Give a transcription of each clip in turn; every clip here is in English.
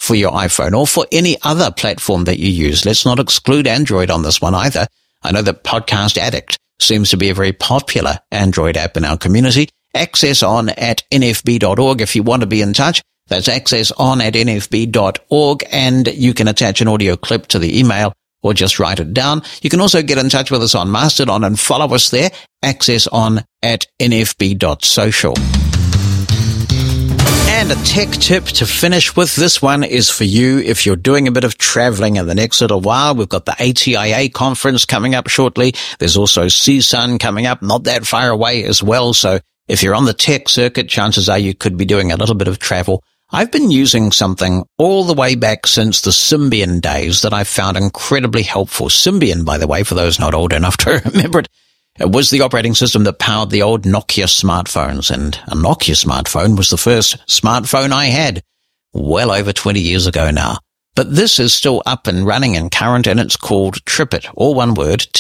for your iPhone or for any other platform that you use. Let's not exclude Android on this one either. I know that Podcast Addict seems to be a very popular Android app in our community. accesson@nfb.org if you want to be in touch. That's accesson@nfb.org, and you can attach an audio clip to the email or just write it down. You can also get in touch with us on Mastodon and follow us there, accesson@nfb.social. And a tech tip to finish with. This one is for you if you're doing a bit of traveling in the next little while. We've got the ATIA conference coming up shortly. There's also CSUN coming up not that far away as well. So if you're on the tech circuit, chances are you could be doing a little bit of travel. I've been using something all the way back since the Symbian days that I found incredibly helpful. Symbian, by the way, for those not old enough to remember it, it was the operating system that powered the old Nokia smartphones, and a Nokia smartphone was the first smartphone I had well over 20 years ago now. But this is still up and running and current, and it's called TripIt, all one word,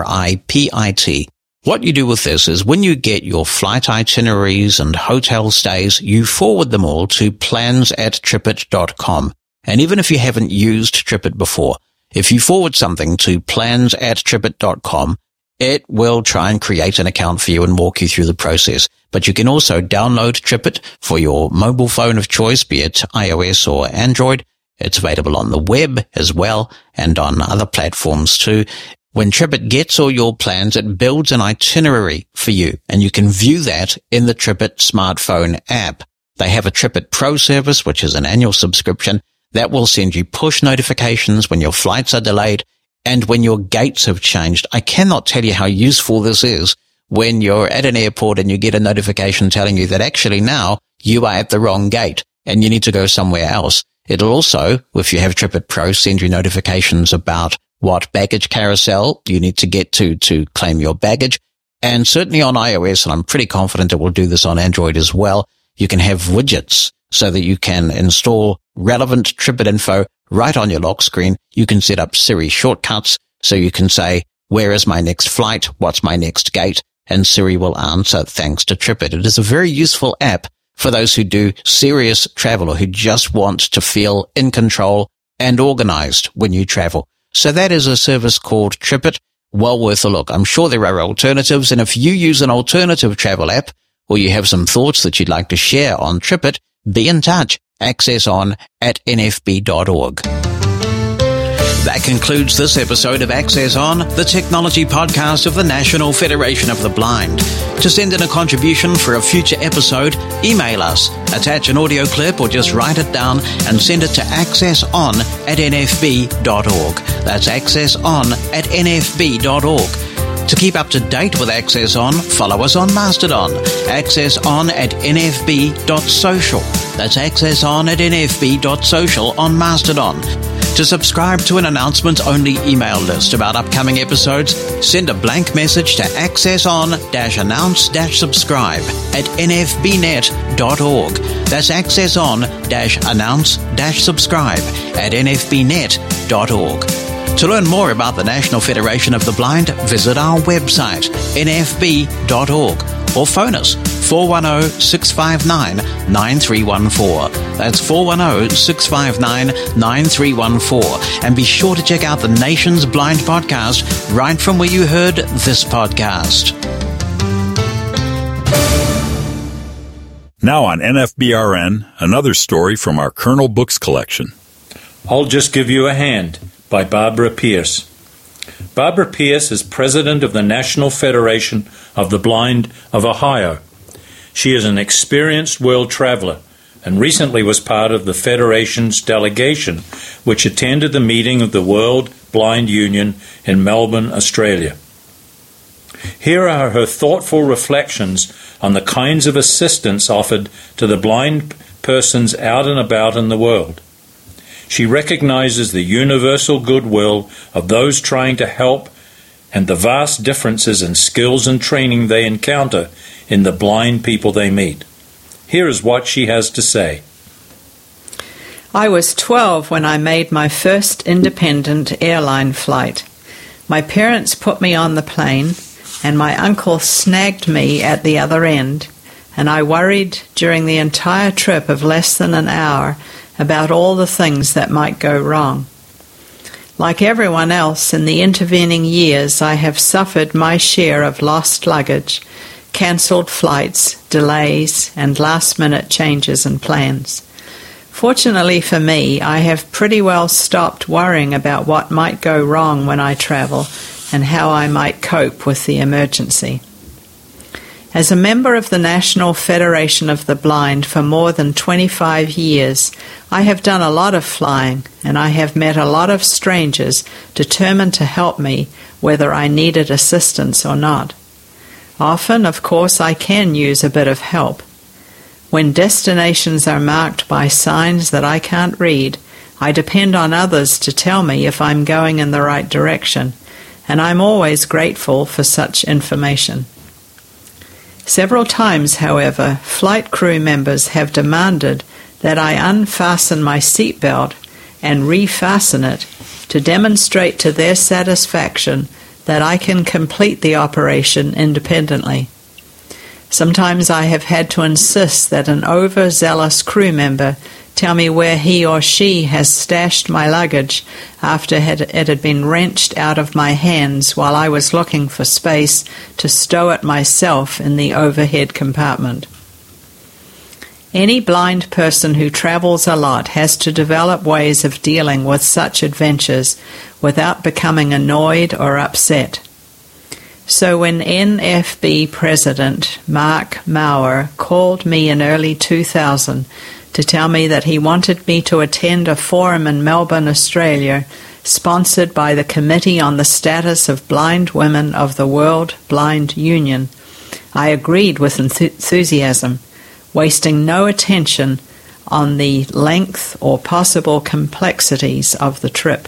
TRIPIT. What you do with this is when you get your flight itineraries and hotel stays, you forward them all to plans@tripit.com. And even if you haven't used TripIt before, if you forward something to plans@tripit.com, it will try and create an account for you and walk you through the process. But you can also download TripIt for your mobile phone of choice, be it iOS or Android. It's available on the web as well and on other platforms too. When TripIt gets all your plans, it builds an itinerary for you, and you can view that in the TripIt smartphone app. They have a TripIt Pro service, which is an annual subscription that will send you push notifications when your flights are delayed and when your gates have changed. I cannot tell you how useful this is when you're at an airport and you get a notification telling you that actually now you are at the wrong gate and you need to go somewhere else. It'll also, if you have TripIt Pro, send you notifications about what baggage carousel you need to get to claim your baggage. And certainly on iOS, and I'm pretty confident it will do this on Android as well, you can have widgets so that you can install relevant TripIt info right on your lock screen. You can set up Siri shortcuts so you can say, where is my next flight? What's my next gate? And Siri will answer thanks to TripIt. It is a very useful app for those who do serious travel or who just want to feel in control and organized when you travel. So that is a service called TripIt. Well worth a look. I'm sure there are alternatives, and if you use an alternative travel app or you have some thoughts that you'd like to share on TripIt, be in touch. accesson@nfb.org. That concludes this episode of Access On, the technology podcast of the National Federation of the Blind. To send in a contribution for a future episode, email us, attach an audio clip or just write it down and send it to accesson@nfb.org. That's accesson@nfb.org. To keep up to date with Access On, follow us on Mastodon, accesson@nfb.social. That's accesson@nfb.social on Mastodon. To subscribe to an announcements-only email list about upcoming episodes, send a blank message to accesson-announce-subscribe@nfbnet.org. That's accesson-announce-subscribe@nfbnet.org. To learn more about the National Federation of the Blind, visit our website, nfb.org, or phone us, 410-659-9314. That's 410-659-9314. And be sure to check out the Nation's Blind podcast right from where you heard this podcast. Now on NFBRN, another story from our Kernel Books collection. I'll Just Give You a Hand by Barbara Pierce. Barbara Pierce is president of the National Federation of the Blind of Ohio. She is an experienced world traveler and recently was part of the Federation's delegation which attended the meeting of the World Blind Union in Melbourne, Australia. Here are her thoughtful reflections on the kinds of assistance offered to the blind persons out and about in the world. She recognizes the universal goodwill of those trying to help and the vast differences in skills and training they encounter in the blind people they meet. Here is what she has to say. I was 12 when I made my first independent airline flight. My parents put me on the plane, and my uncle snagged me at the other end, and I worried during the entire trip of less than an hour about all the things that might go wrong. Like everyone else, in the intervening years, I have suffered my share of lost luggage, cancelled flights, delays, and last-minute changes in plans. Fortunately for me, I have pretty well stopped worrying about what might go wrong when I travel and how I might cope with the emergency. As a member of the National Federation of the Blind for more than 25 years, I have done a lot of flying, and I have met a lot of strangers determined to help me whether I needed assistance or not. Often, of course, I can use a bit of help. When destinations are marked by signs that I can't read, I depend on others to tell me if I'm going in the right direction, and I'm always grateful for such information. Several times, however, flight crew members have demanded that I unfasten my seatbelt and refasten it to demonstrate to their satisfaction that I can complete the operation independently. Sometimes I have had to insist that an overzealous crew member tell me where he or she has stashed my luggage after it had been wrenched out of my hands while I was looking for space to stow it myself in the overhead compartment. Any blind person who travels a lot has to develop ways of dealing with such adventures without becoming annoyed or upset. So when NFB President Mark Maurer called me in early 2000 to tell me that he wanted me to attend a forum in Melbourne, Australia, sponsored by the Committee on the Status of Blind Women of the World Blind Union, I agreed with enthusiasm, wasting no attention on the length or possible complexities of the trip.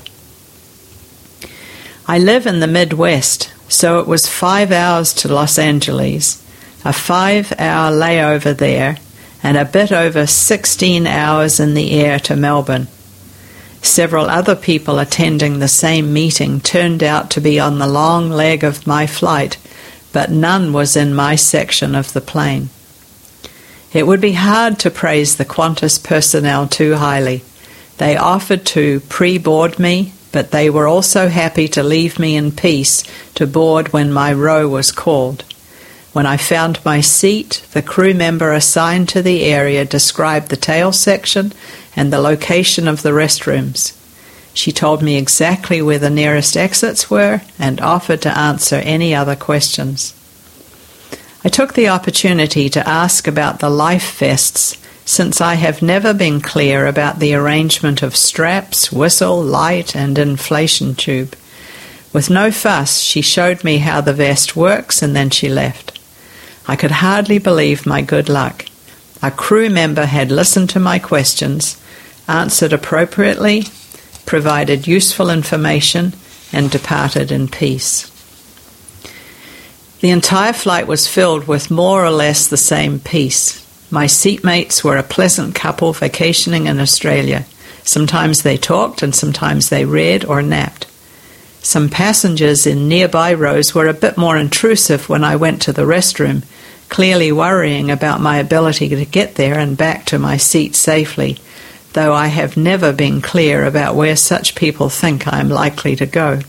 I live in the Midwest, so it was 5 hours to Los Angeles, a 5-hour layover there, and a bit over 16 hours in the air to Melbourne. Several other people attending the same meeting turned out to be on the long leg of my flight, but none was in my section of the plane. It would be hard to praise the Qantas personnel too highly. They offered to pre-board me, but they were also happy to leave me in peace to board when my row was called. When I found my seat, the crew member assigned to the area described the tail section and the location of the restrooms. She told me exactly where the nearest exits were and offered to answer any other questions. I took the opportunity to ask about the life vests, since I have never been clear about the arrangement of straps, whistle, light, and inflation tube. With no fuss, she showed me how the vest works, and then she left. I could hardly believe my good luck. A crew member had listened to my questions, answered appropriately, provided useful information, and departed in peace. The entire flight was filled with more or less the same peace. My seatmates were a pleasant couple vacationing in Australia. Sometimes they talked and sometimes they read or napped. Some passengers in nearby rows were a bit more intrusive when I went to the restroom, clearly worrying about my ability to get there and back to my seat safely, though I have never been clear about where such people think I am likely to go.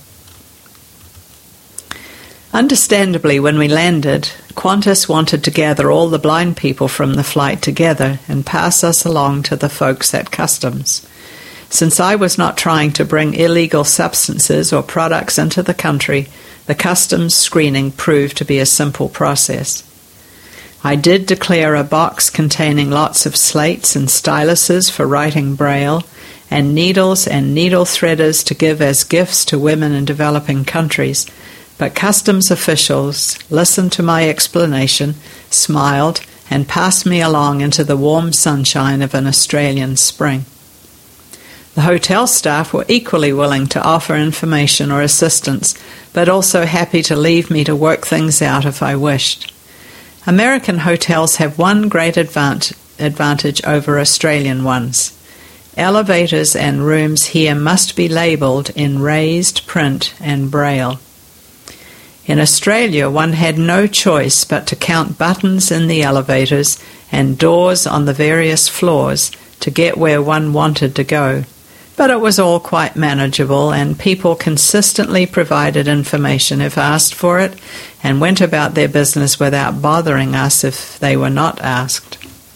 Understandably, when we landed, Qantas wanted to gather all the blind people from the flight together and pass us along to the folks at customs. Since I was not trying to bring illegal substances or products into the country, the customs screening proved to be a simple process. I did declare a box containing lots of slates and styluses for writing braille, and needles and needle threaders to give as gifts to women in developing countries, but customs officials listened to my explanation, smiled, and passed me along into the warm sunshine of an Australian spring. The hotel staff were equally willing to offer information or assistance, but also happy to leave me to work things out if I wished. American hotels have one great advantage over Australian ones. Elevators and rooms here must be labelled in raised print and braille. In Australia, one had no choice but to count buttons in the elevators and doors on the various floors to get where one wanted to go. But it was all quite manageable, and people consistently provided information if asked for it, and went about their business without bothering us if they were not asked.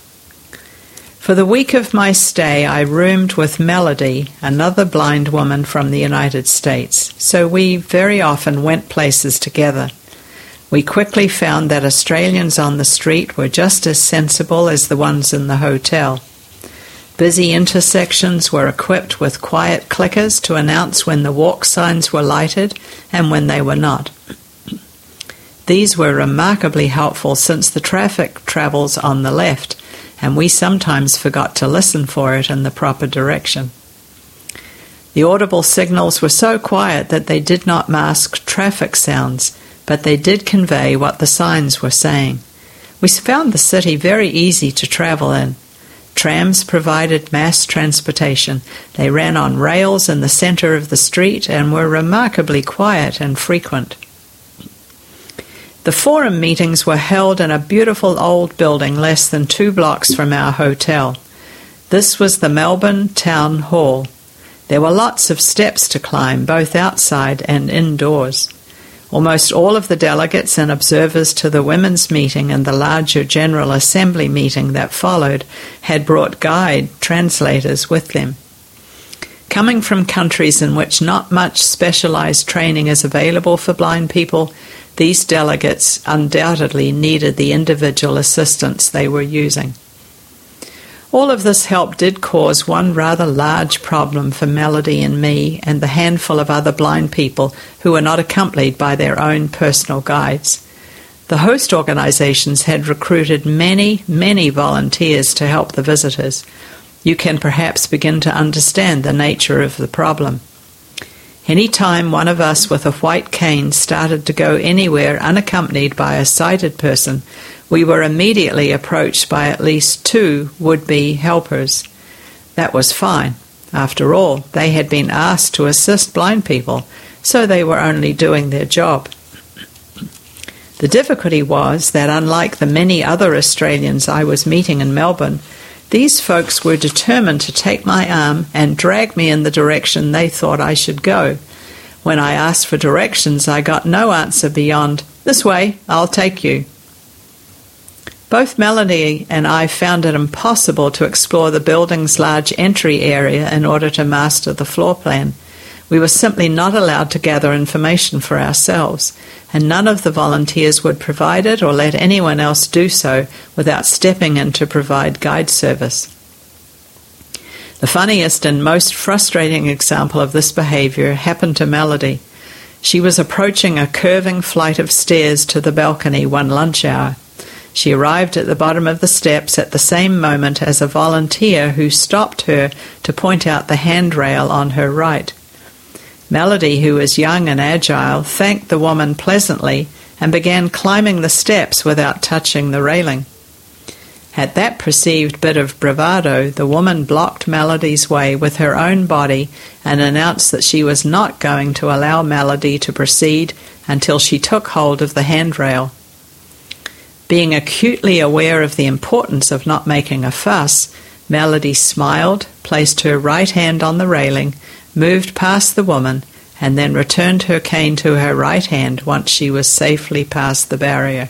For the week of my stay, I roomed with Melody, another blind woman from the United States, so we very often went places together. We quickly found that Australians on the street were just as sensible as the ones in the hotel. Busy intersections were equipped with quiet clickers to announce when the walk signs were lighted and when they were not. These were remarkably helpful since the traffic travels on the left, and we sometimes forgot to listen for it in the proper direction. The audible signals were so quiet that they did not mask traffic sounds, but they did convey what the signs were saying. We found the city very easy to travel in. Trams provided mass transportation. They ran on rails in the center of the street and were remarkably quiet and frequent. The forum meetings were held in a beautiful old building less than 2 blocks from our hotel. This was the Melbourne Town Hall. There were lots of steps to climb, both outside and indoors. Almost all of the delegates and observers to the women's meeting and the larger General Assembly meeting that followed had brought guide translators with them. Coming from countries in which not much specialized training is available for blind people, these delegates undoubtedly needed the individual assistance they were using. All of this help did cause one rather large problem for Melody and me and the handful of other blind people who were not accompanied by their own personal guides. The host organizations had recruited many, many volunteers to help the visitors. You can perhaps begin to understand the nature of the problem. Any time one of us with a white cane started to go anywhere unaccompanied by a sighted person, we were immediately approached by at least 2 would-be helpers. That was fine. After all, they had been asked to assist blind people, so they were only doing their job. The difficulty was that unlike the many other Australians I was meeting in Melbourne, these folks were determined to take my arm and drag me in the direction they thought I should go. When I asked for directions, I got no answer beyond, "This way, I'll take you." Both Melody and I found it impossible to explore the building's large entry area in order to master the floor plan. We were simply not allowed to gather information for ourselves, and none of the volunteers would provide it or let anyone else do so without stepping in to provide guide service. The funniest and most frustrating example of this behavior happened to Melody. She was approaching a curving flight of stairs to the balcony one lunch hour. She arrived at the bottom of the steps at the same moment as a volunteer who stopped her to point out the handrail on her right. Melody, who was young and agile, thanked the woman pleasantly and began climbing the steps without touching the railing. At that perceived bit of bravado, the woman blocked Melody's way with her own body and announced that she was not going to allow Melody to proceed until she took hold of the handrail. Being acutely aware of the importance of not making a fuss, Melody smiled, placed her right hand on the railing, moved past the woman, and then returned her cane to her right hand once she was safely past the barrier.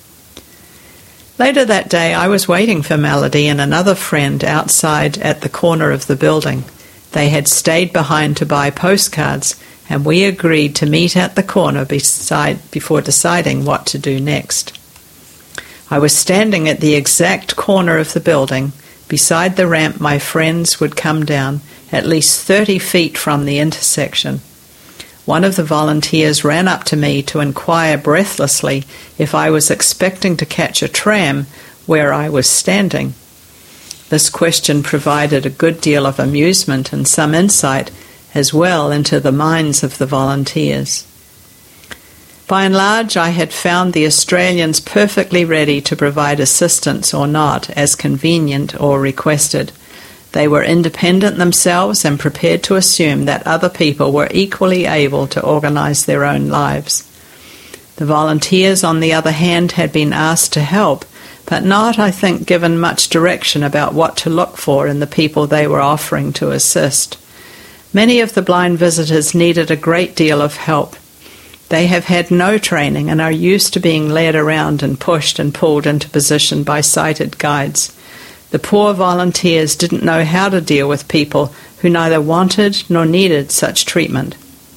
Later that day, I was waiting for Melody and another friend outside at the corner of the building. They had stayed behind to buy postcards, and we agreed to meet at the corner before deciding what to do next. I was standing at the exact corner of the building, beside the ramp my friends would come down, at least 30 feet from the intersection. One of the volunteers ran up to me to inquire breathlessly if I was expecting to catch a tram where I was standing. This question provided a good deal of amusement and some insight as well into the minds of the volunteers. By and large, I had found the Australians perfectly ready to provide assistance or not, as convenient or requested. They were independent themselves and prepared to assume that other people were equally able to organize their own lives. The volunteers, on the other hand, had been asked to help, but not, I think, given much direction about what to look for in the people they were offering to assist. Many of the blind visitors needed a great deal of help. They have had no training and are used to being led around and pushed and pulled into position by sighted guides. The poor volunteers didn't know how to deal with people who neither wanted nor needed such treatment.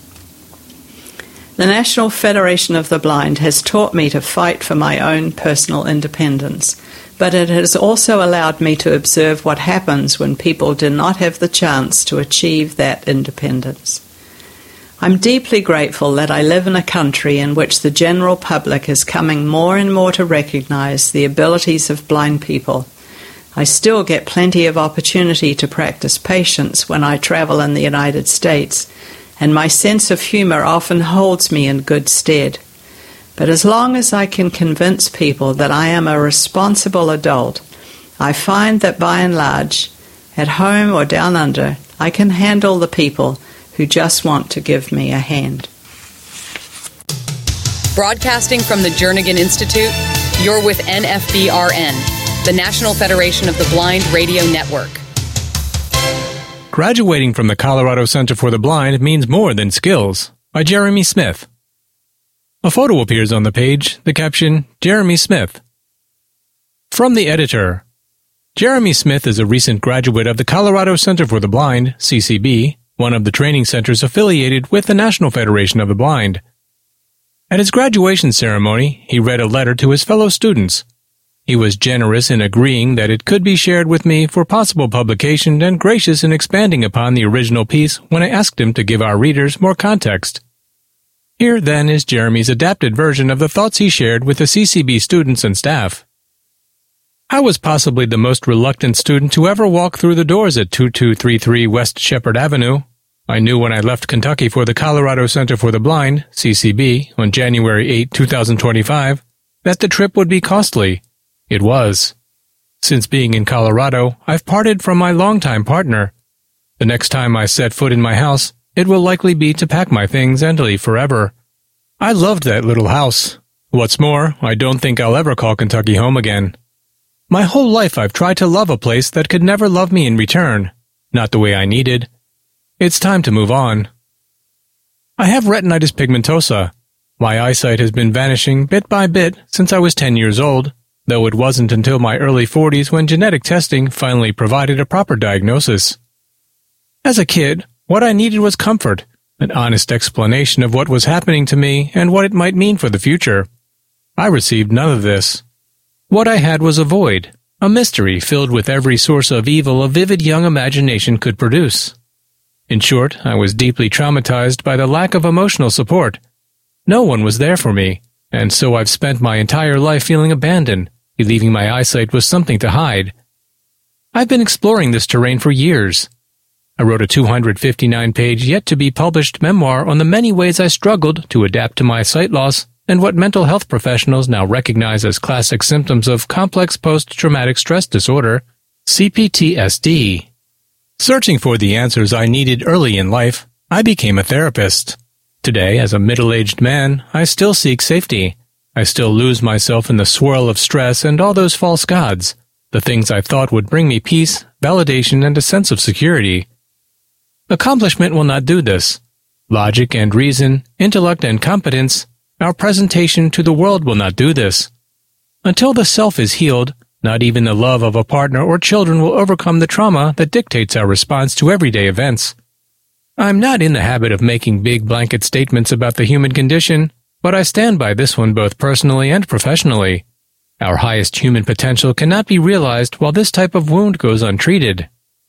The National Federation of the Blind has taught me to fight for my own personal independence, but it has also allowed me to observe what happens when people do not have the chance to achieve that independence. I'm deeply grateful that I live in a country in which the general public is coming more and more to recognize the abilities of blind people. I still get plenty of opportunity to practice patience when I travel in the United States, and my sense of humor often holds me in good stead. But as long as I can convince people that I am a responsible adult, I find that by and large, at home or down under, I can handle the people who just want to give me a hand. Broadcasting from the Jernigan Institute, you're with NFBRN, the National Federation of the Blind Radio Network. Graduating from the Colorado Center for the Blind means more than skills, by Jeremy Smith. A photo appears on the page, the caption, Jeremy Smith. From the editor, Jeremy Smith is a recent graduate of the Colorado Center for the Blind, CCB, one of the training centers affiliated with the National Federation of the Blind. At his graduation ceremony, he read a letter to his fellow students. He was generous in agreeing that it could be shared with me for possible publication and gracious in expanding upon the original piece when I asked him to give our readers more context. Here, then, is Jeremy's adapted version of the thoughts he shared with the CCB students and staff. I was possibly the most reluctant student to ever walk through the doors at 2233 West Shepherd Avenue. I knew when I left Kentucky for the Colorado Center for the Blind, CCB, on January 8, 2025, that the trip would be costly. It was. Since being in Colorado, I've parted from my longtime partner. The next time I set foot in my house, it will likely be to pack my things and leave forever. I loved that little house. What's more, I don't think I'll ever call Kentucky home again. My whole life I've tried to love a place that could never love me in return, not the way I needed. It's time to move on. I have retinitis pigmentosa. My eyesight has been vanishing bit by bit since I was 10 years old, though it wasn't until my early 40s when genetic testing finally provided a proper diagnosis. As a kid, what I needed was comfort, an honest explanation of what was happening to me and what it might mean for the future. I received none of this. What I had was a void, a mystery filled with every source of evil a vivid young imagination could produce. In short, I was deeply traumatized by the lack of emotional support. No one was there for me, and so I've spent my entire life feeling abandoned, believing my eyesight was something to hide. I've been exploring this terrain for years. I wrote a 259-page yet-to-be-published memoir on the many ways I struggled to adapt to my sight loss and what mental health professionals now recognize as classic symptoms of complex post-traumatic stress disorder, CPTSD. Searching for the answers I needed early in life, I became a therapist. Today, as a middle-aged man, I still seek safety. I still lose myself in the swirl of stress and all those false gods, the things I thought would bring me peace, validation, and a sense of security. Accomplishment will not do this. Logic and reason, intellect and competence, our presentation to the world will not do this. Until the self is healed, not even the love of a partner or children will overcome the trauma that dictates our response to everyday events. I'm not in the habit of making big blanket statements about the human condition, but I stand by this one both personally and professionally. Our highest human potential cannot be realized while this type of wound goes untreated.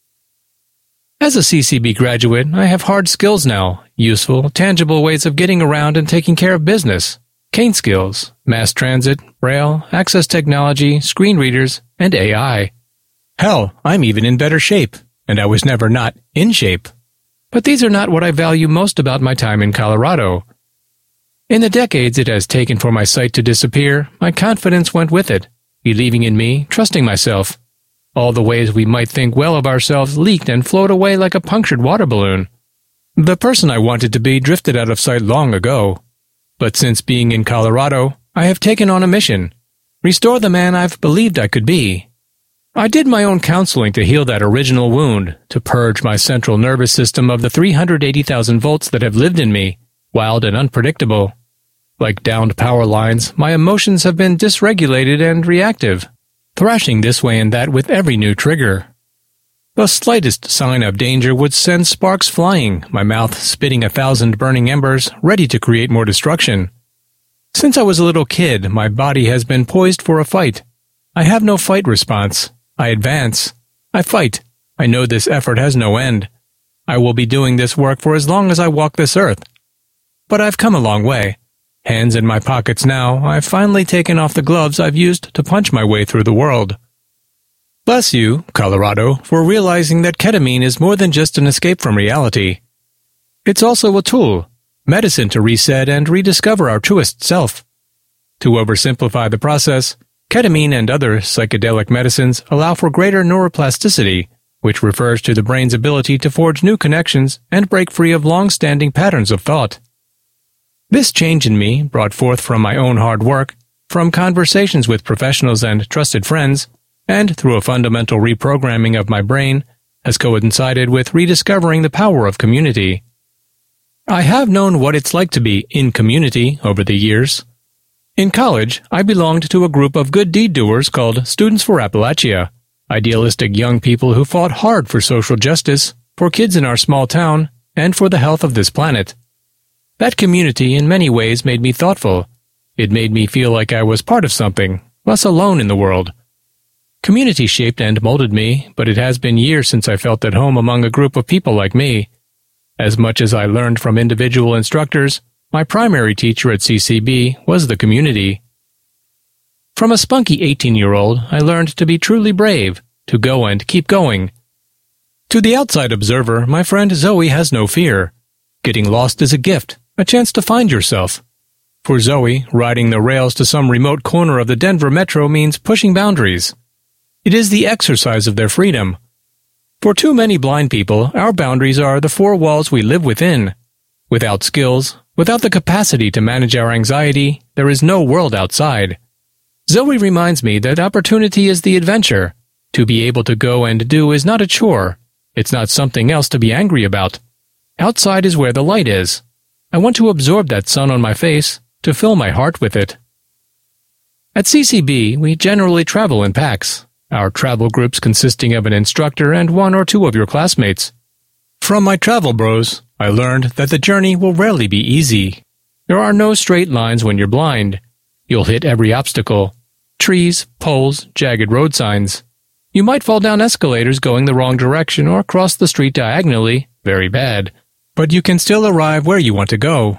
As a CCB graduate, I have hard skills now, useful, tangible ways of getting around and taking care of business, cane skills, mass transit, braille, access technology, screen readers, and AI. Hell, I'm even in better shape, and I was never not in shape. But these are not what I value most about my time in Colorado. In the decades it has taken for my sight to disappear, my confidence went with it, believing in me, trusting myself. All the ways we might think well of ourselves leaked and flowed away like a punctured water balloon. The person I wanted to be drifted out of sight long ago. But since being in Colorado, I have taken on a mission. restore the man I've believed I could be. I did my own counseling to heal that original wound, to purge my central nervous system of the 380,000 volts that have lived in me, wild and unpredictable. Like downed power lines, my emotions have been dysregulated and reactive, thrashing this way and that with every new trigger. The slightest sign of danger would send sparks flying, my mouth spitting 1,000 burning embers, ready to create more destruction. Since I was a little kid, my body has been poised for a fight. I have no fight response. I advance. I fight. I know this effort has no end. I will be doing this work for as long as I walk this earth. But I've come a long way. Hands in my pockets now, I've finally taken off the gloves I've used to punch my way through the world. Bless you, Colorado, for realizing that ketamine is more than just an escape from reality. It's also a tool, medicine to reset and rediscover our truest self. To oversimplify the process, ketamine and other psychedelic medicines allow for greater neuroplasticity, which refers to the brain's ability to forge new connections and break free of long-standing patterns of thought. This change in me, brought forth from my own hard work, from conversations with professionals and trusted friends, and through a fundamental reprogramming of my brain, has coincided with rediscovering the power of community. I have known what it's like to be in community over the years. In college, I belonged to a group of good deed doers called Students for Appalachia, idealistic young people who fought hard for social justice, for kids in our small town, and for the health of this planet. That community in many ways made me thoughtful. It made me feel like I was part of something, less alone in the world. Community shaped and molded me, but it has been years since I felt at home among a group of people like me. As much as I learned from individual instructors, my primary teacher at CCB was the community. From a spunky 18-year-old, I learned to be truly brave, to go and keep going. To the outside observer, my friend Zoe has no fear. Getting lost is a gift, a chance to find yourself. For Zoe, riding the rails to some remote corner of the Denver metro means pushing boundaries. It is the exercise of their freedom. For too many blind people, our boundaries are the four walls we live within. Without skills, without the capacity to manage our anxiety, there is no world outside. Zoe reminds me that opportunity is the adventure. To be able to go and do is not a chore. It's not something else to be angry about. Outside is where the light is. I want to absorb that sun on my face, to fill my heart with it. At CCB, we generally travel in packs, our travel groups consisting of an instructor and one or two of your classmates. From my travel bros, I learned that the journey will rarely be easy. There are no straight lines when you're blind. You'll hit every obstacle. Trees, poles, jagged road signs. You might fall down escalators going the wrong direction or cross the street diagonally, very bad. But you can still arrive where you want to go.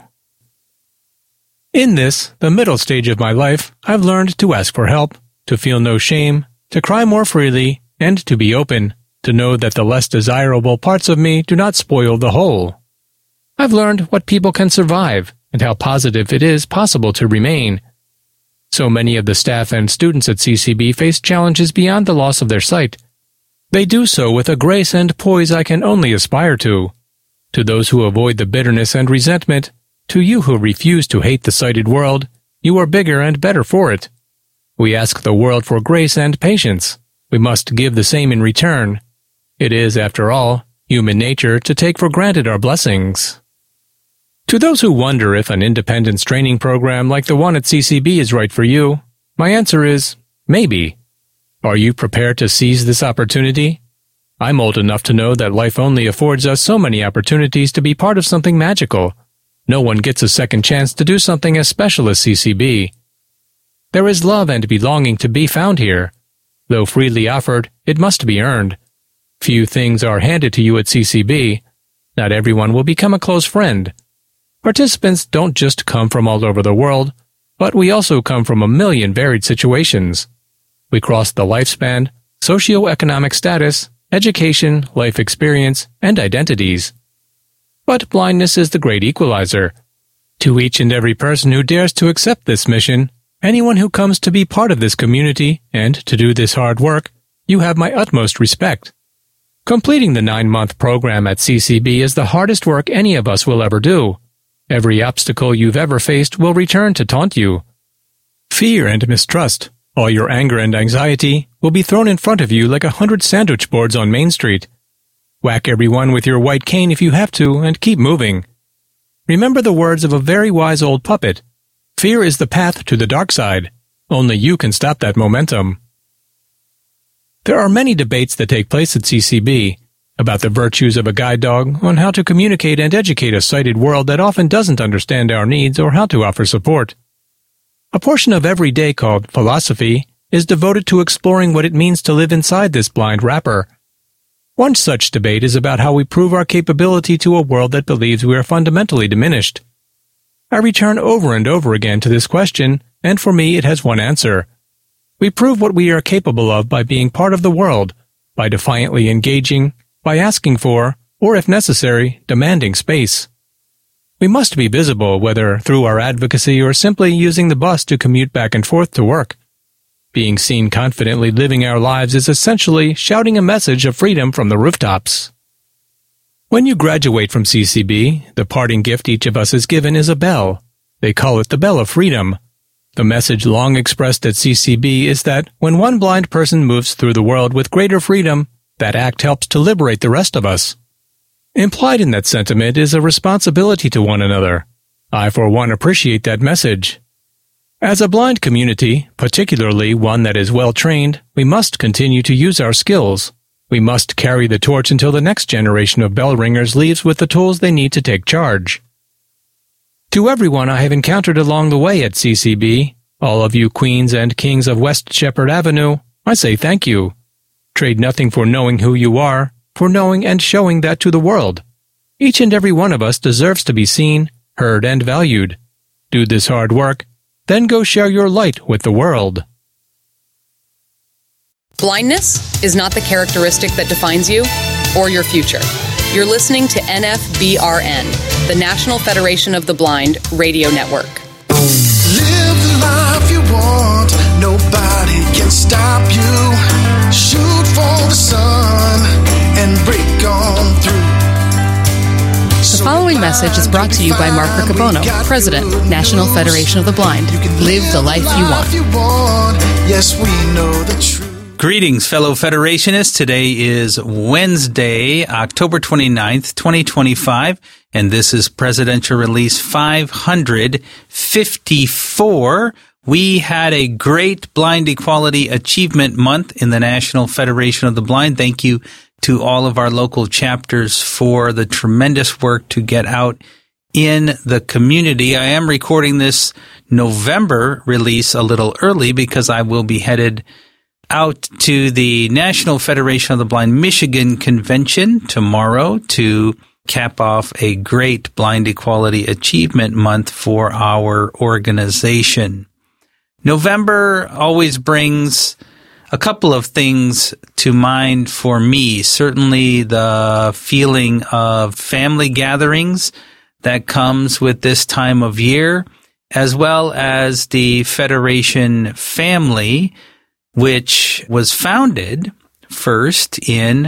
In this, the middle stage of my life, I've learned to ask for help, to feel no shame, to cry more freely, and to be open, to know that the less desirable parts of me do not spoil the whole. I've learned what people can survive, and how positive it is possible to remain. So many of the staff and students at CCB face challenges beyond the loss of their sight. They do so with a grace and poise I can only aspire to. To those who avoid the bitterness and resentment, to you who refuse to hate the sighted world, you are bigger and better for it. We ask the world for grace and patience. We must give the same in return. It is, after all, human nature to take for granted our blessings. To those who wonder if an independence training program like the one at CCB is right for you, my answer is, maybe. Are you prepared to seize this opportunity? I'm old enough to know that life only affords us so many opportunities to be part of something magical. No one gets a second chance to do something as special as CCB. There is love and belonging to be found here. Though freely offered, it must be earned. Few things are handed to you at CCB. Not everyone will become a close friend. Participants don't just come from all over the world, but we also come from a million varied situations. We cross the lifespan, socioeconomic status, education, life experience, and identities. But blindness is the great equalizer. To each and every person who dares to accept this mission, anyone who comes to be part of this community and to do this hard work, you have my utmost respect. Completing the 9-month program at CCB is the hardest work any of us will ever do. Every obstacle you've ever faced will return to taunt you. Fear and mistrust, All your anger and anxiety will be thrown in front of you like 100 sandwich boards on Main Street. Whack everyone with your white cane if you have to, and keep moving. Remember the words of a very wise old puppet. Fear is the path to the dark side. Only you can stop that momentum. There are many debates that take place at CCB about the virtues of a guide dog, on how to communicate and educate a sighted world that often doesn't understand our needs, or how to offer support. A portion of every day called Philosophy is devoted to exploring what it means to live inside this blind wrapper. One such debate is about how we prove our capability to a world that believes we are fundamentally diminished. I return over and over again to this question, and for me it has one answer. We prove what we are capable of by being part of the world, by defiantly engaging, by asking for, or if necessary, demanding space. We must be visible, whether through our advocacy or simply using the bus to commute back and forth to work. Being seen confidently living our lives is essentially shouting a message of freedom from the rooftops. When you graduate from CCB, the parting gift each of us is given is a bell. They call it the Bell of Freedom. The message long expressed at CCB is that when one blind person moves through the world with greater freedom, that act helps to liberate the rest of us. Implied in that sentiment is a responsibility to one another. I, for one, appreciate that message. As a blind community, particularly one that is well trained, we must continue to use our skills. We must carry the torch until the next generation of bell ringers leaves with the tools they need to take charge. To everyone I have encountered along the way at CCB, all of you queens and kings of West Shepherd Avenue, I say thank you. Trade nothing for knowing who you are, for knowing and showing that to the world. Each and every one of us deserves to be seen, heard, and valued. Do this hard work, then go share your light with the world. Blindness is not the characteristic that defines you or your future. You're listening to NFBRN, the National Federation of the Blind Radio Network. Live the life you want, nobody can stop you. Shoot for the sun and break on through. The following message is brought to you by Mark Riccobono, President, National Federation of the Blind. Live the life you want. Yes, we know the truth. Greetings, fellow Federationists. Today is Wednesday, October 29th, 2025, and this is Presidential Release 554. We had a great Blind Equality Achievement Month in the National Federation of the Blind. Thank you to all of our local chapters for the tremendous work to get out in the community. I am recording this November release a little early because I will be headed out to the National Federation of the Blind Michigan Convention tomorrow to cap off a great Blind Equality Achievement Month for our organization. November always brings a couple of things to mind for me. Certainly the feeling of family gatherings that comes with this time of year, as well as the Federation family, which was founded first in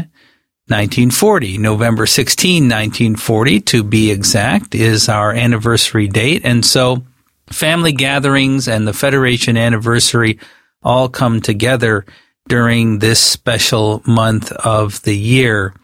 1940. November 16, 1940, to be exact, is our anniversary date. And so family gatherings and the Federation anniversary all come together during this special month of the year.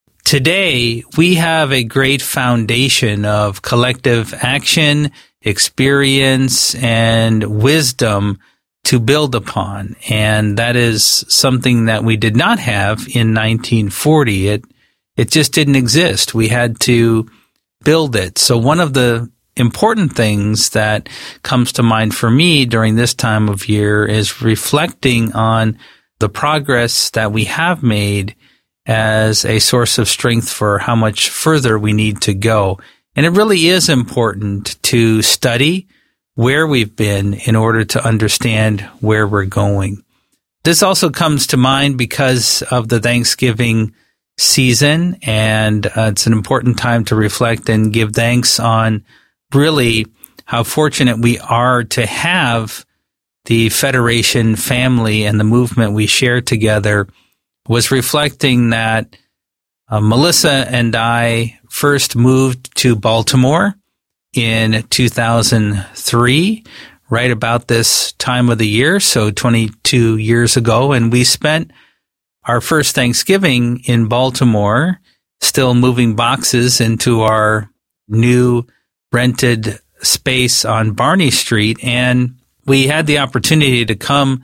Today, we have a great foundation of collective action, experience, and wisdom to build upon. And that is something that we did not have in 1940. It just didn't exist. We had to build it. So one of the important things that comes to mind for me during this time of year is reflecting on the progress that we have made as a source of strength for how much further we need to go. And it really is important to study where we've been in order to understand where we're going. This also comes to mind because of the Thanksgiving season, and it's an important time to reflect and give thanks on really how fortunate we are to have the Federation family and the movement we share together. Was reflecting that Melissa and I first moved to Baltimore in 2003, right about this time of the year, so 22 years ago, and we spent our first Thanksgiving in Baltimore, still moving boxes into our new rented space on Barney Street, and we had the opportunity to come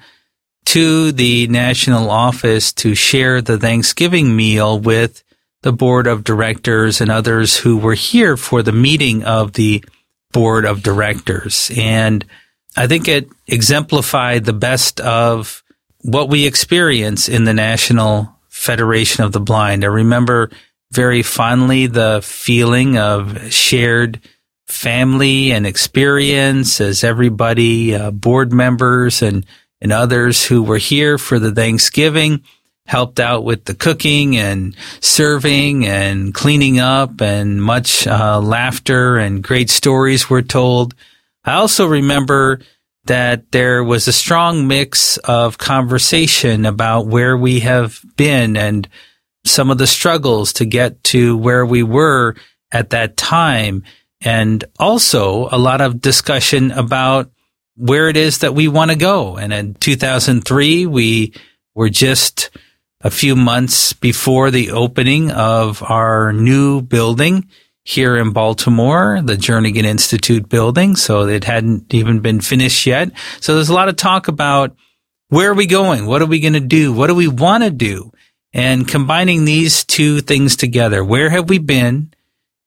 to the national office to share the Thanksgiving meal with the board of directors and others who were here for the meeting of the board of directors. And I think it exemplified the best of what we experience in the National Federation of the Blind. I remember very fondly the feeling of shared family and experience as everybody, board members and others who were here for the Thanksgiving helped out with the cooking and serving and cleaning up, and much laughter and great stories were told. I also remember that there was a strong mix of conversation about where we have been and some of the struggles to get to where we were at that time, and also a lot of discussion about where it is that we want to go. And in 2003, we were just a few months before the opening of our new building here in Baltimore, the Jernigan Institute building. So it hadn't even been finished yet. So there's a lot of talk about where are we going? What are we going to do? What do we want to do? And combining these two things together, where have we been?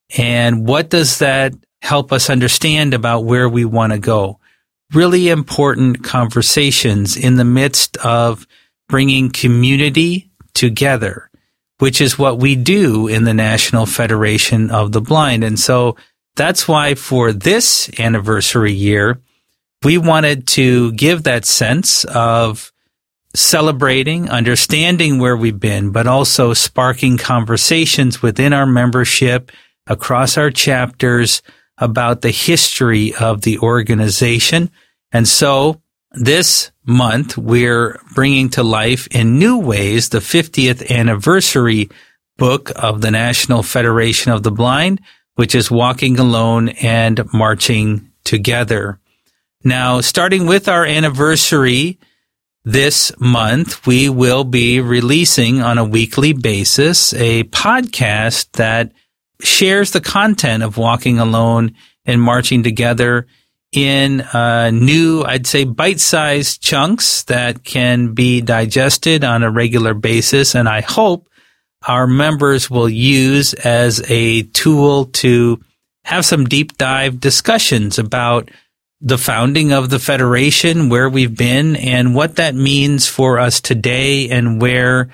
And what does that help us understand about where we want to go? Really important conversations in the midst of bringing community together, which is what we do in the National Federation of the Blind. And so that's why for this anniversary year, we wanted to give that sense of celebrating, understanding where we've been, but also sparking conversations within our membership across our chapters about the history of the organization. And so this month, we're bringing to life in new ways the 50th anniversary book of the National Federation of the Blind, which is Walking Alone and Marching Together. Now, starting with our anniversary this month, we will be releasing on a weekly basis a podcast that shares the content of Walking Alone and Marching Together in new, I'd say, bite-sized chunks that can be digested on a regular basis, and I hope our members will use as a tool to have some deep dive discussions about the founding of the Federation, where we've been, and what that means for us today and where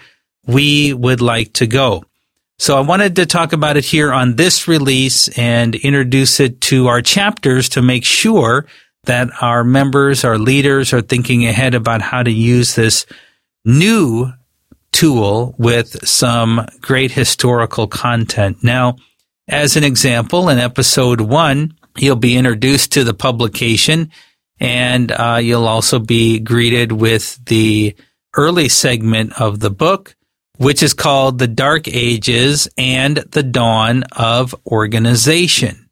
we would like to go. So I wanted to talk about it here on this release and introduce it to our chapters to make sure that our members, our leaders are thinking ahead about how to use this new tool with some great historical content. Now, as an example, in episode 1, you'll be introduced to the publication, and you'll also be greeted with the early segment of the book, which is called The Dark Ages and the Dawn of Organization.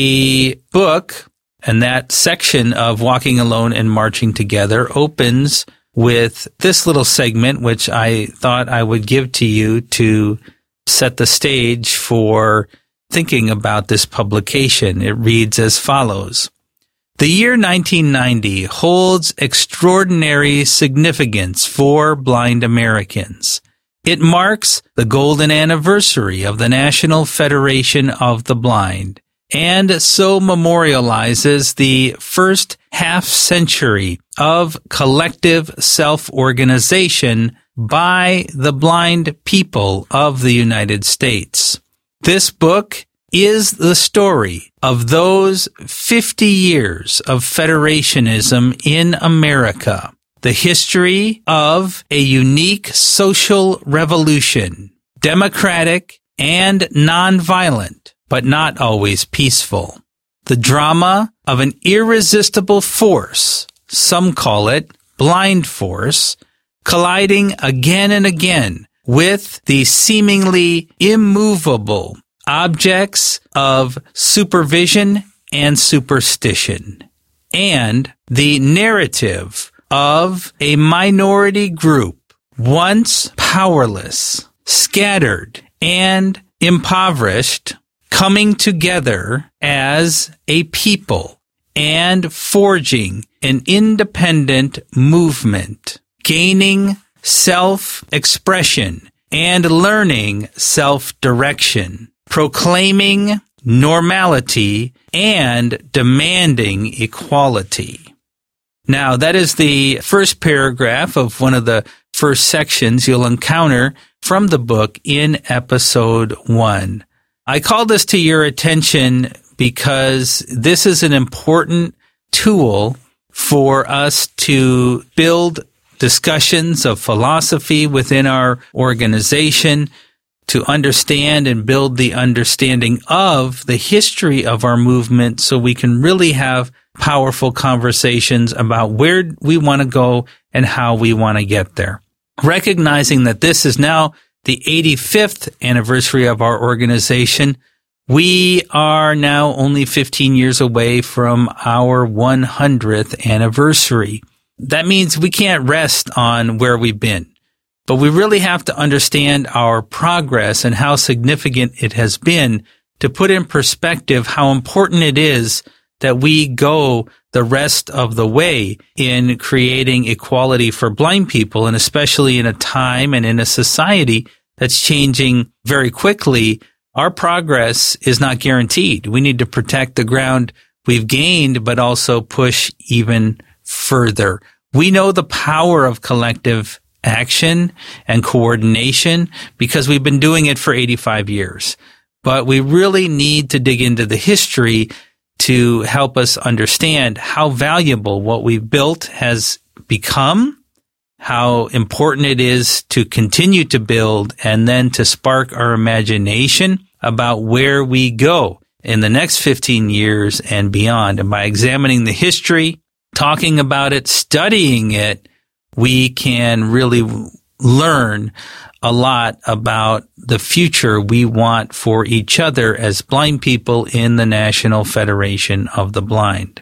The book and that section of Walking Alone and Marching Together opens with this little segment, which I thought I would give to you to set the stage for thinking about this publication. It reads as follows. The year 1990 holds extraordinary significance for blind Americans. It marks the golden anniversary of the National Federation of the Blind, and so memorializes the first half-century of collective self-organization by the blind people of the United States. This book is the story of those 50 years of federationism in America, the history of a unique social revolution, democratic and nonviolent, but not always peaceful. The drama of an irresistible force, some call it blind force, colliding again and again with the seemingly immovable objects of supervision and superstition. and the narrative of a minority group, once powerless, scattered, and impoverished, coming together as a people and forging an independent movement, gaining self-expression and learning self-direction, proclaiming normality and demanding equality. Now, that is the first paragraph of one of the first sections you'll encounter from the book in episode 1. I call this to your attention because this is an important tool for us to build discussions of philosophy within our organization, to understand and build the understanding of the history of our movement so we can really have powerful conversations about where we want to go and how we want to get there. Recognizing that this is now the 85th anniversary of our organization, we are now only 15 years away from our 100th anniversary. That means we can't rest on where we've been, but we really have to understand our progress and how significant it has been to put in perspective how important it is that we go the rest of the way in creating equality for blind people, and especially in a time and in a society that's changing very quickly. Our progress is not guaranteed. We need to protect the ground we've gained, but also push even further. We know the power of collective action and coordination because we've been doing it for 85 years. But we really need to dig into the history to help us understand how valuable what we've built has become, how important it is to continue to build, and then to spark our imagination about where we go in the next 15 years and beyond. And by examining the history, talking about it, studying it, we can really learn a lot about the future we want for each other as blind people in the National Federation of the Blind.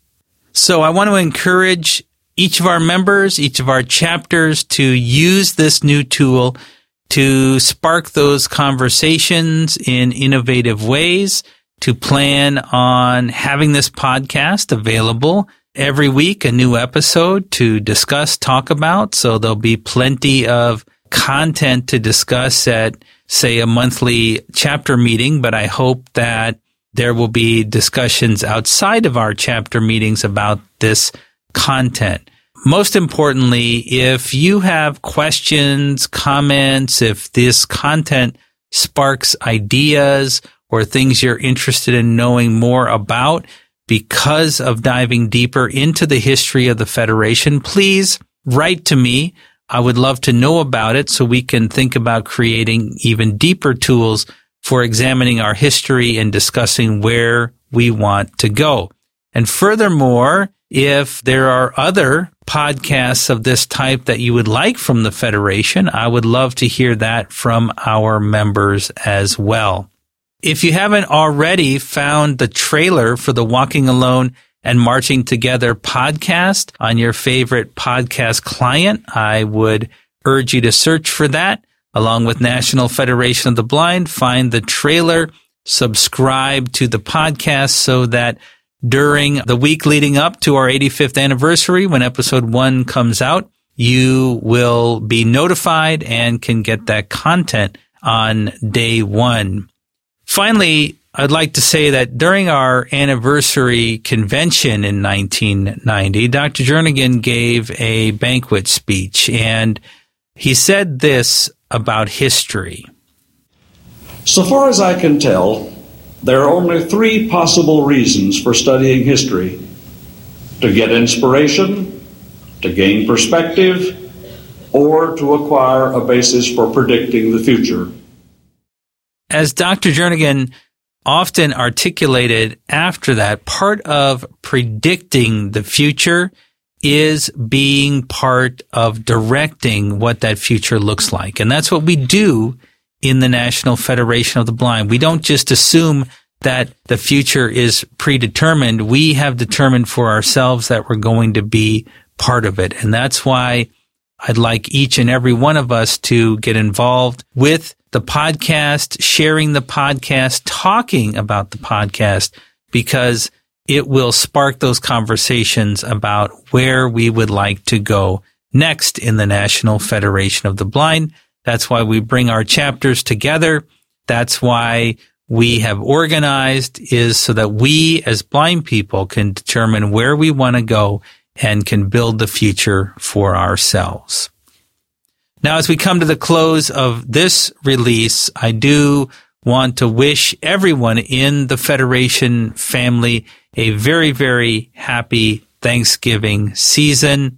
So I want to encourage each of our members, each of our chapters to use this new tool to spark those conversations in innovative ways, to plan on having this podcast available every week, a new episode to discuss, talk about. So there'll be plenty of content to discuss at, say, a monthly chapter meeting, but I hope that there will be discussions outside of our chapter meetings about this content. Most importantly, if you have questions, comments, if this content sparks ideas or things you're interested in knowing more about because of diving deeper into the history of the Federation, please write to me. I would love to know about it so we can think about creating even deeper tools for examining our history and discussing where we want to go. And furthermore, if there are other podcasts of this type that you would like from the Federation, I would love to hear that from our members as well. If you haven't already found the trailer for the Walking Alone and Marching Together podcast on your favorite podcast client, I would urge you to search for that. Along with National Federation of the Blind, find the trailer, subscribe to the podcast so that during the week leading up to our 85th anniversary, when episode 1 comes out, you will be notified and can get that content on day 1. Finally, I'd like to say that during our anniversary convention in 1990, Dr. Jernigan gave a banquet speech, and he said this about history. So far as I can tell, there are only 3 possible reasons for studying history: to get inspiration, to gain perspective, or to acquire a basis for predicting the future. As Dr. Jernigan often articulated after that, part of predicting the future is being part of directing what that future looks like. And that's what we do in the National Federation of the Blind. We don't just assume that the future is predetermined. We have determined for ourselves that we're going to be part of it. And that's why I'd like each and every one of us to get involved with the podcast, sharing the podcast, talking about the podcast, because it will spark those conversations about where we would like to go next in the National Federation of the Blind. That's why we bring our chapters together. That's why we have organized, is so that we as blind people can determine where we want to go and can build the future for ourselves. Now, as we come to the close of this release, I do want to wish everyone in the Federation family a very, very happy Thanksgiving season.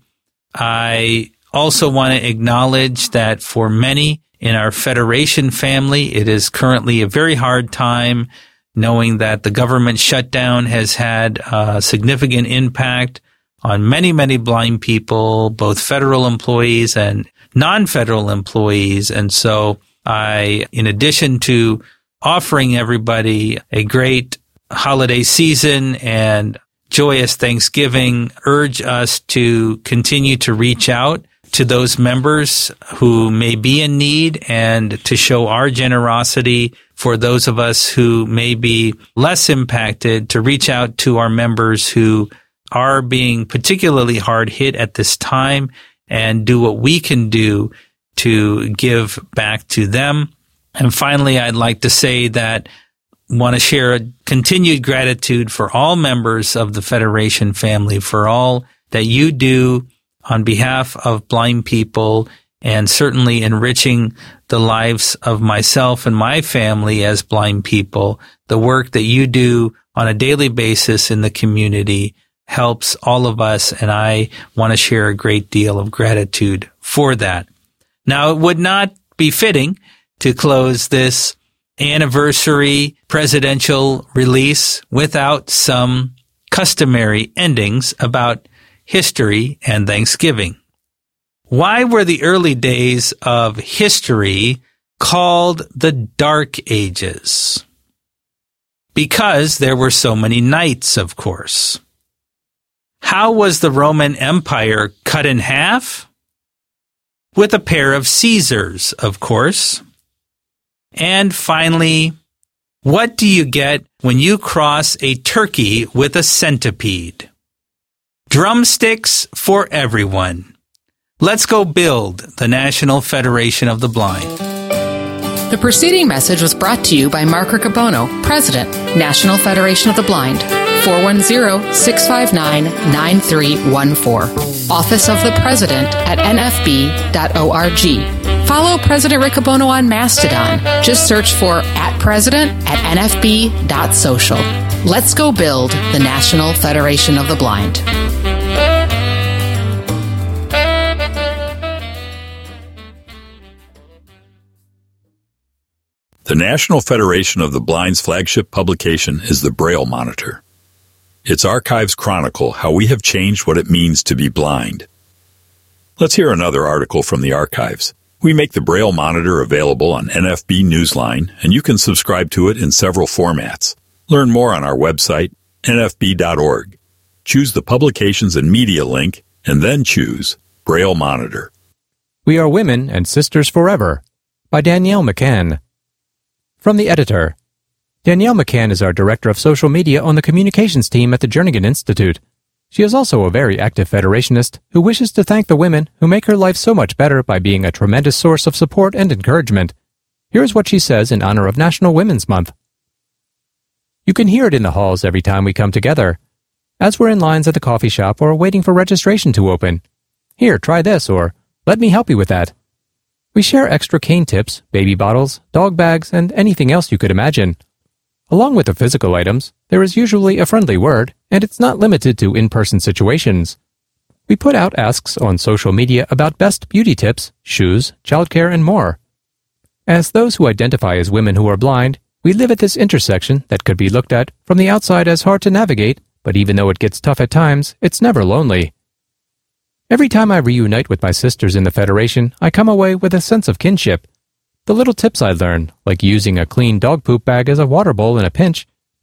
I also want to acknowledge that for many in our Federation family, it is currently a very hard time, knowing that the government shutdown has had a significant impact on many, many blind people, both federal employees and non-federal employees. And so I, in addition to offering everybody a great holiday season and joyous Thanksgiving, urge us to continue to reach out to those members who may be in need and to show our generosity for those of us who may be less impacted, to reach out to our members who are being particularly hard hit at this time and do what we can do to give back to them. And finally, I'd like to say that I want to share a continued gratitude for all members of the Federation family, for all that you do on behalf of blind people, and certainly enriching the lives of myself and my family as blind people. The work that you do on a daily basis in the community helps all of us, and I want to share a great deal of gratitude for that. Now, it would not be fitting to close this anniversary presidential release without some customary endings about history and Thanksgiving. Why were the early days of history called the Dark Ages? Because there were so many nights, of course. How was the Roman Empire cut in half? With a pair of Caesars, of course. And finally, what do you get when you cross a turkey with a centipede? Drumsticks for everyone. Let's go build the National Federation of the Blind. The preceding message was brought to you by Mark Riccobono, President, National Federation of the Blind, 410-659-9314. Office of the President at nfb.org. Follow President Riccobono on Mastodon. Just search for @president@nfb.social. Let's go build the National Federation of the Blind. The National Federation of the Blind's flagship publication is the Braille Monitor. Its archives chronicle how we have changed what it means to be blind. Let's hear another article from the archives. We make the Braille Monitor available on NFB Newsline, and you can subscribe to it in several formats. Learn more on our website, nfb.org. Choose the Publications and Media link, and then choose Braille Monitor. We Are Women and Sisters Forever by Danielle McCann. From the editor, Danielle McCann is our Director of Social Media on the Communications team at the Jernigan Institute. She is also a very active Federationist who wishes to thank the women who make her life so much better by being a tremendous source of support and encouragement. Here's what she says in honor of National Women's Month. You can hear it in the halls every time we come together, as we're in lines at the coffee shop or waiting for registration to open. Here, try this, or let me help you with that. We share extra cane tips, baby bottles, dog bags, and anything else you could imagine. Along with the physical items, there is usually a friendly word, and it's not limited to in-person situations. We put out asks on social media about best beauty tips, shoes, childcare, and more. As those who identify as women who are blind, we live at this intersection that could be looked at from the outside as hard to navigate, but even though it gets tough at times, it's never lonely. Every time I reunite with my sisters in the Federation, I come away with a sense of kinship. The little tips I learn, like using a clean dog poop bag as a water bowl in a pinch,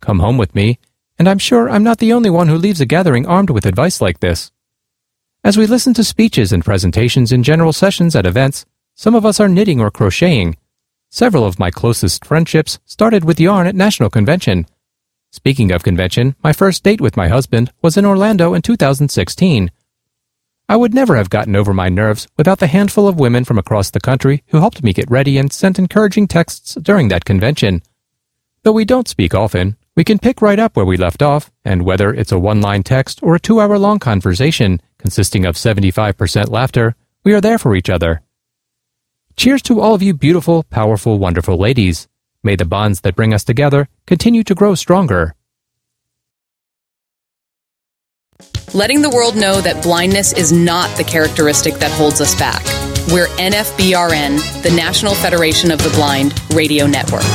Come home with me, and I'm sure I'm not the only one who leaves a gathering armed with advice like this. As we listen to speeches and presentations in general sessions at events, some of us are knitting or crocheting. Several of my closest friendships started with yarn at National Convention. Speaking of convention, my first date with my husband was in Orlando in 2016. I would never have gotten over my nerves without the handful of women from across the country who helped me get ready and sent encouraging texts during that convention. Though we don't speak often, we can pick right up where we left off, and whether it's a one-line text or a 2-hour-long conversation consisting of 75% laughter, we are there for each other. Cheers to all of you beautiful, powerful, wonderful ladies. May the bonds that bring us together continue to grow stronger. Letting the world know that blindness is not the characteristic that holds us back. We're NFBRN, the National Federation of the Blind Radio Network.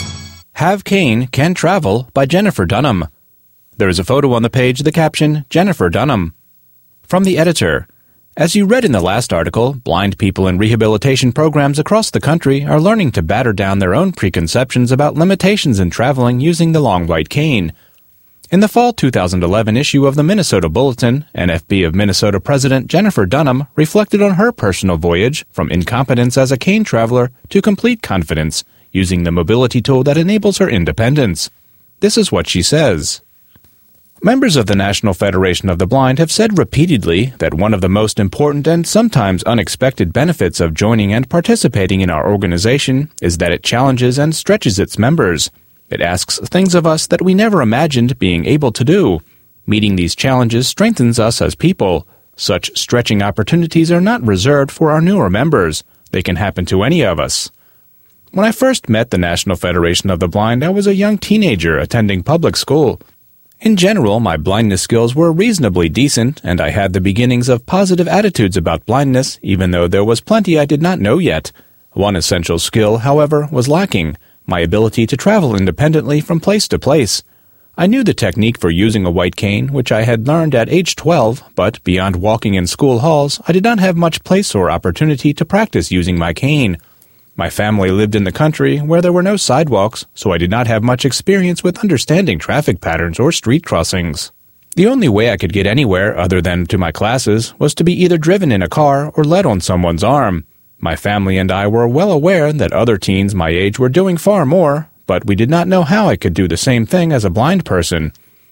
Have Cane Can Travel by Jennifer Dunham. There is a photo on the page, the caption, Jennifer Dunham. From the editor. As you read in the last article, blind people in rehabilitation programs across the country are learning to batter down their own preconceptions about limitations in traveling using the long white cane. In the fall 2011 issue of the Minnesota Bulletin, NFB of Minnesota President Jennifer Dunham reflected on her personal voyage from incompetence as a cane traveler to complete confidence, using the mobility tool that enables her independence. This is what she says. Members of the National Federation of the Blind have said repeatedly that one of the most important and sometimes unexpected benefits of joining and participating in our organization is that it challenges and stretches its members. It asks things of us that we never imagined being able to do. Meeting these challenges strengthens us as people. Such stretching opportunities are not reserved for our newer members. They can happen to any of us. When I first met the National Federation of the Blind, I was a young teenager attending public school. In general, my blindness skills were reasonably decent, and I had the beginnings of positive attitudes about blindness, even though there was plenty I did not know yet. One essential skill, however, was lacking: my ability to travel independently from place to place. I knew the technique for using a white cane, which I had learned at age 12, but beyond walking in school halls, I did not have much place or opportunity to practice using my cane. My family lived in the country where there were no sidewalks, so I did not have much experience with understanding traffic patterns or street crossings. The only way I could get anywhere other than to my classes was to be either driven in a car or led on someone's arm. My family and I were well aware that other teens my age were doing far more, but we did not know how I could do the same thing as a blind person.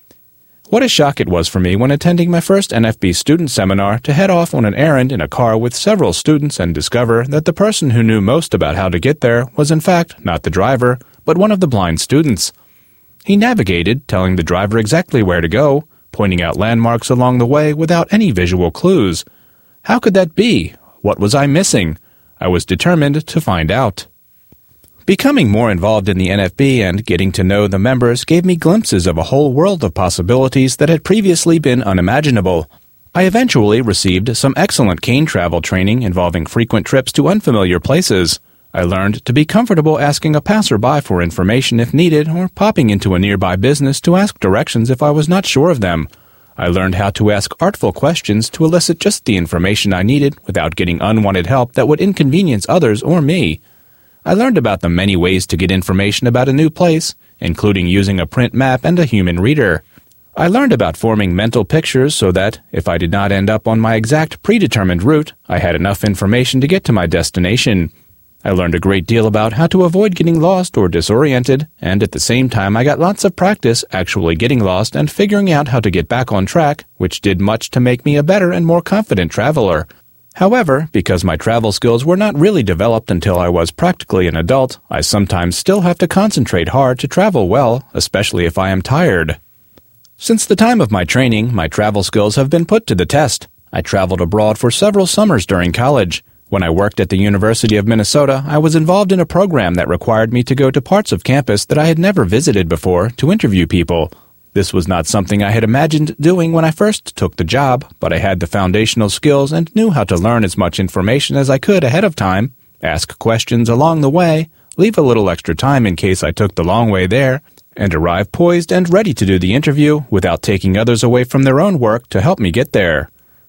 What a shock it was for me when attending my first NFB student seminar to head off on an errand in a car with several students and discover that the person who knew most about how to get there was in fact not the driver, but one of the blind students. He navigated, telling the driver exactly where to go, pointing out landmarks along the way without any visual clues. How could that be? What was I missing? I was determined to find out. Becoming more involved in the NFB and getting to know the members gave me glimpses of a whole world of possibilities that had previously been unimaginable. I eventually received some excellent cane travel training involving frequent trips to unfamiliar places. I learned to be comfortable asking a passerby for information if needed or popping into a nearby business to ask directions if I was not sure of them. I learned how to ask artful questions to elicit just the information I needed without getting unwanted help that would inconvenience others or me. I learned about the many ways to get information about a new place, including using a print map and a human reader. I learned about forming mental pictures so that, if I did not end up on my exact predetermined route, I had enough information to get to my destination. I learned a great deal about how to avoid getting lost or disoriented, and at the same time I got lots of practice actually getting lost and figuring out how to get back on track, which did much to make me a better and more confident traveler. However, because my travel skills were not really developed until I was practically an adult, I sometimes still have to concentrate hard to travel well, especially if I am tired. Since the time of my training, my travel skills have been put to the test. I traveled abroad for several summers during college. When I worked at the University of Minnesota, I was involved in a program that required me to go to parts of campus that I had never visited before to interview people. This was not something I had imagined doing when I first took the job, but I had the foundational skills and knew how to learn as much information as I could ahead of time, ask questions along the way, leave a little extra time in case I took the long way there, and arrive poised and ready to do the interview without taking others away from their own work to help me get there.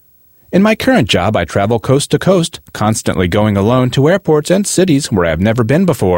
In my current job, I travel coast to coast, constantly going alone to airports and cities where I have never been before.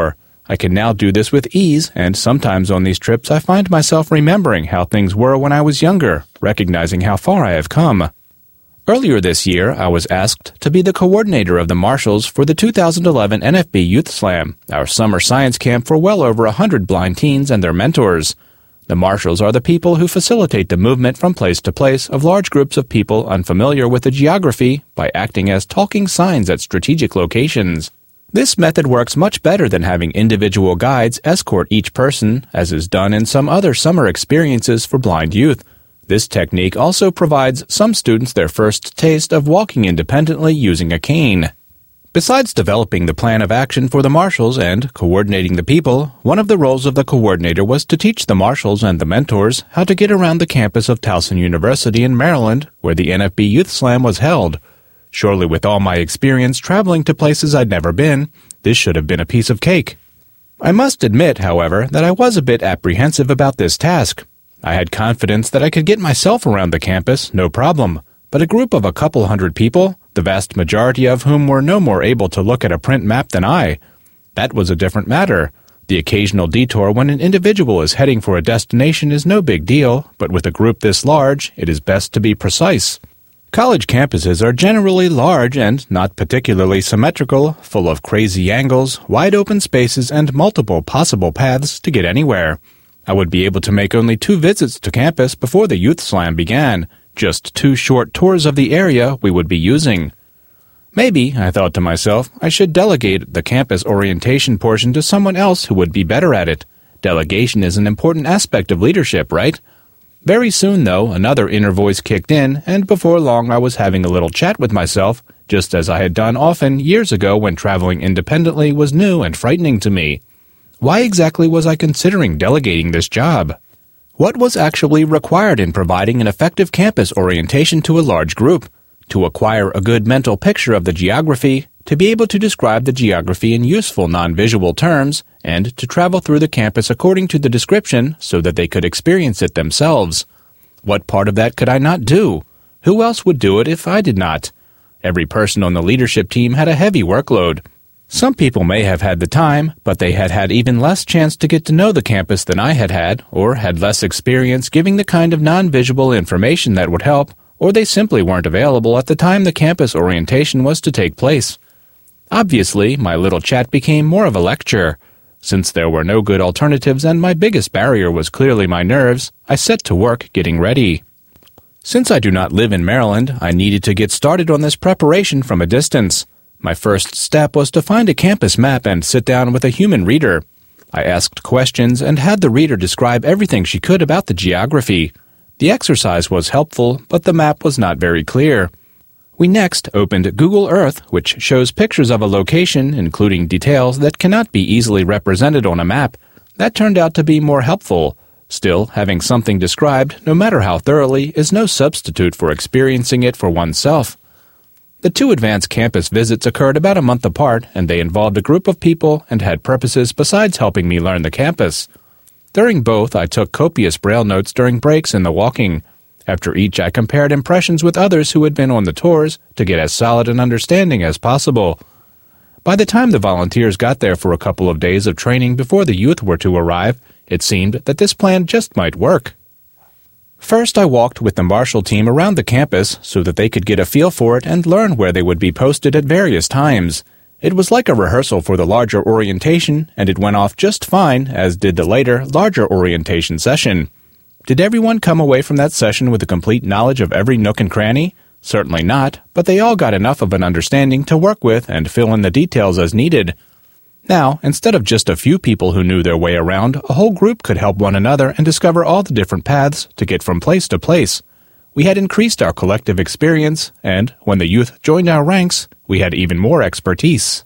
I can now do this with ease, and sometimes on these trips I find myself remembering how things were when I was younger, recognizing how far I have come. Earlier this year, I was asked to be the coordinator of the marshals for the 2011 NFB Youth Slam, our summer science camp for well over 100 blind teens and their mentors. The marshals are the people who facilitate the movement from place to place of large groups of people unfamiliar with the geography by acting as talking signs at strategic locations. This method works much better than having individual guides escort each person, as is done in some other summer experiences for blind youth. This technique also provides some students their first taste of walking independently using a cane. Besides developing the plan of action for the marshals and coordinating the people, one of the roles of the coordinator was to teach the marshals and the mentors how to get around the campus of Towson University in Maryland, where the NFB Youth Slam was held. Surely with all my experience traveling to places I'd never been, this should have been a piece of cake. I must admit, however, that I was a bit apprehensive about this task. I had confidence that I could get myself around the campus, no problem, but a group of a couple hundred people, the vast majority of whom were no more able to look at a print map than I, that was a different matter. The occasional detour when an individual is heading for a destination is no big deal, but with a group this large, it is best to be precise. College campuses are generally large and not particularly symmetrical, full of crazy angles, wide open spaces, and multiple possible paths to get anywhere. I would be able to make only 2 visits to campus before the Youth Slam began, just 2 short tours of the area we would be using. Maybe, I thought to myself, I should delegate the campus orientation portion to someone else who would be better at it. Delegation is an important aspect of leadership, right? Very soon, though, another inner voice kicked in, and before long I was having a little chat with myself, just as I had done often years ago when traveling independently was new and frightening to me. Why exactly was I considering delegating this job? What was actually required in providing an effective campus orientation to a large group? To acquire a good mental picture of the geography, to be able to describe the geography in useful non-visual terms, and to travel through the campus according to the description so that they could experience it themselves. What part of that could I not do? Who else would do it if I did not? Every person on the leadership team had a heavy workload. Some people may have had the time, but they had had even less chance to get to know the campus than I had had, or had less experience giving the kind of non-visual information that would help, or they simply weren't available at the time the campus orientation was to take place. Obviously, my little chat became more of a lecture. Since there were no good alternatives and my biggest barrier was clearly my nerves, I set to work getting ready. Since I do not live in Maryland, I needed to get started on this preparation from a distance. My first step was to find a campus map and sit down with a human reader. I asked questions and had the reader describe everything she could about the geography. The exercise was helpful, but the map was not very clear. We next opened Google Earth, which shows pictures of a location, including details that cannot be easily represented on a map. That turned out to be more helpful. Still, having something described, no matter how thoroughly, is no substitute for experiencing it for oneself. The 2 advanced campus visits occurred about a month apart, and they involved a group of people and had purposes besides helping me learn the campus. During both, I took copious Braille notes during breaks in the walking. After each, I compared impressions with others who had been on the tours to get as solid an understanding as possible. By the time the volunteers got there for a couple of days of training before the youth were to arrive, it seemed that this plan just might work. First, I walked with the Marshall team around the campus so that they could get a feel for it and learn where they would be posted at various times. It was like a rehearsal for the larger orientation, and it went off just fine, as did the later, larger orientation session. Did everyone come away from that session with a complete knowledge of every nook and cranny? Certainly not, but they all got enough of an understanding to work with and fill in the details as needed. Now, instead of just a few people who knew their way around, a whole group could help one another and discover all the different paths to get from place to place. We had increased our collective experience, and when the youth joined our ranks, we had even more expertise.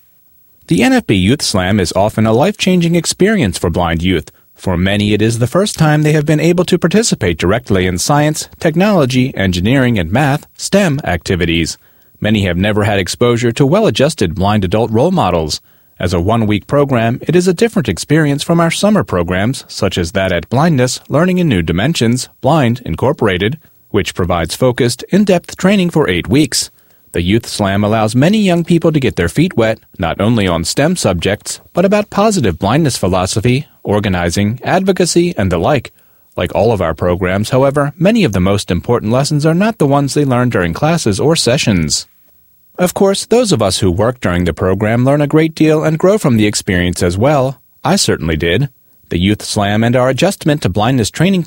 The NFB Youth Slam is often a life-changing experience for blind youth. For many, it is the first time they have been able to participate directly in science, technology, engineering, and math, STEM activities. Many have never had exposure to well-adjusted blind adult role models. As a one-week program, it is a different experience from our summer programs, such as that at Blindness, Learning in New Dimensions, Blind Incorporated, which provides focused, in-depth training for 8 weeks. The Youth Slam allows many young people to get their feet wet, not only on STEM subjects, but about positive blindness philosophy, organizing, advocacy, and the like. Like all of our programs, however, many of the most important lessons are not the ones they learn during classes or sessions. Of course, those of us who work during the program learn a great deal and grow from the experience as well. I certainly did. The Youth Slam and our Adjustment to Blindness training